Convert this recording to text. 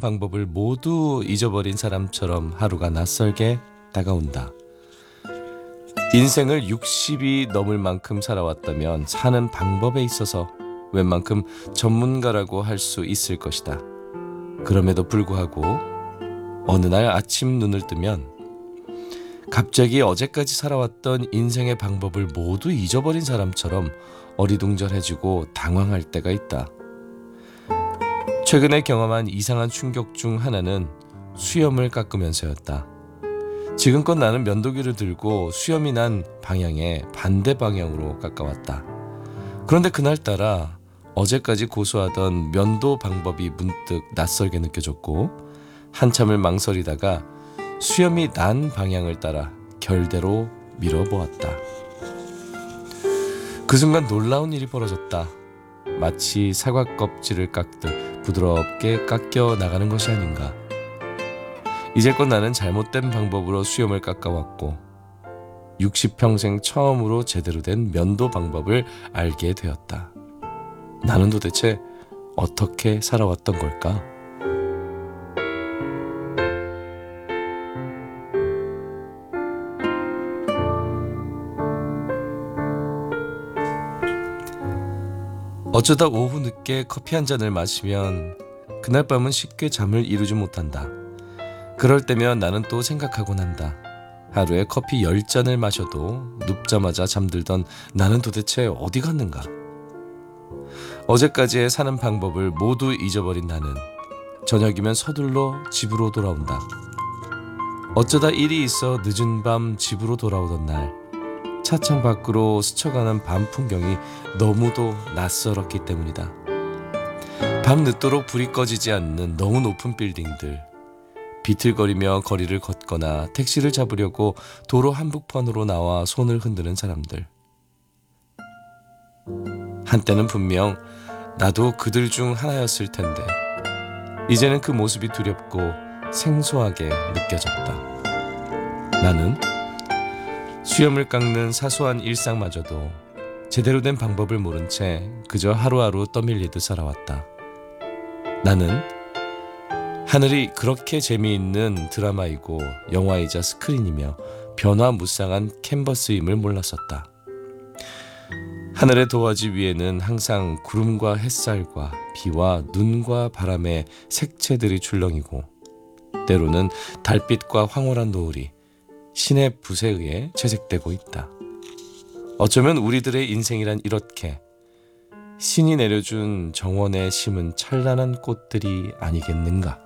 방법을 모두 잊어버린 사람처럼 하루가 낯설게 다가온다. 인생을 60이 넘을 만큼 살아왔다면 사는 방법에 있어서 웬만큼 전문가라고 할 수 있을 것이다. 그럼에도 불구하고 어느 날 아침 눈을 뜨면 갑자기 어제까지 살아왔던 인생의 방법을 모두 잊어버린 사람처럼 어리둥절해지고 당황할 때가 있다. 최근에 경험한 이상한 충격 중 하나는 수염을 깎으면서였다. 지금껏 나는 면도기를 들고 수염이 난 방향에 반대 방향으로 깎아왔다. 그런데 그날따라 어제까지 고수하던 면도 방법이 문득 낯설게 느껴졌고 한참을 망설이다가 수염이 난 방향을 따라 결대로 밀어보았다. 그 순간 놀라운 일이 벌어졌다. 마치 사과 껍질을 깎듯 부드럽게 깎여 나가는 것이 아닌가. 이제껏 나는 잘못된 방법으로 수염을 깎아왔고 60평생 처음으로 제대로 된 면도 방법을 알게 되었다. 나는 도대체 어떻게 살아왔던 걸까? 어쩌다 오후 늦게 커피 한 잔을 마시면 그날 밤은 쉽게 잠을 이루지 못한다. 그럴 때면 나는 또 생각하곤 한다. 하루에 커피 10잔을 마셔도 눕자마자 잠들던 나는 도대체 어디 갔는가? 어제까지의 사는 방법을 모두 잊어버린 나는 저녁이면 서둘러 집으로 돌아온다. 어쩌다 일이 있어 늦은 밤 집으로 돌아오던 날 차창 밖으로 스쳐가는 밤 풍경이 너무도 낯설었기 때문이다. 밤 늦도록 불이 꺼지지 않는 너무 높은 빌딩들, 비틀거리며 거리를 걷거나 택시를 잡으려고 도로 한복판으로 나와 손을 흔드는 사람들. 한때는 분명 나도 그들 중 하나였을 텐데 이제는 그 모습이 두렵고 생소하게 느껴졌다. 나는 수염을 깎는 사소한 일상마저도 제대로 된 방법을 모른 채 그저 하루하루 떠밀리듯 살아왔다. 나는 하늘이 그렇게 재미있는 드라마이고 영화이자 스크린이며 변화무쌍한 캔버스임을 몰랐었다. 하늘의 도화지 위에는 항상 구름과 햇살과 비와 눈과 바람의 색채들이 출렁이고 때로는 달빛과 황홀한 노을이 신의 붓에 의해 채색되고 있다. 어쩌면 우리들의 인생이란 이렇게 신이 내려준 정원에 심은 찬란한 꽃들이 아니겠는가.